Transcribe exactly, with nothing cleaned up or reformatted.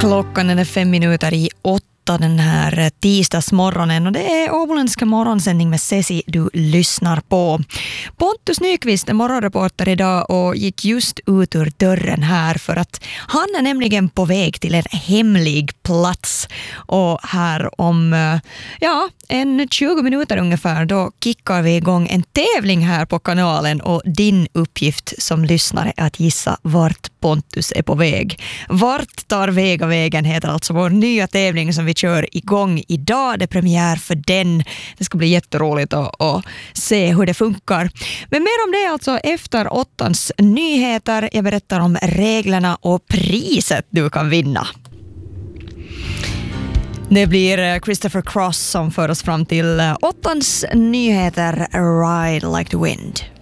Klockan är fem minuter i åtta den här tisdagsmorgonen och det är Åboländska morgonsändning med Ceci du lyssnar på. Pontus Nyqvist är morgonreporter idag och gick just ut ur dörren här för att han är nämligen på väg till en hemlig plats. Och här om ja, en tjugo minuter ungefär då kickar vi igång en tävling här på kanalen och din uppgift som lyssnare är att gissa vart Pontus är på väg. Vart tar Vega vägen heter alltså vår nya tävling som vi kör igång idag. Det är premiär för den. Det ska bli jätteroligt att, att se hur det funkar. Men mer om det alltså efter åttans nyheter. Jag berättar om reglerna och priset du kan vinna. Det blir Christopher Cross som för oss fram till åttans nyheter Ride Like the Wind.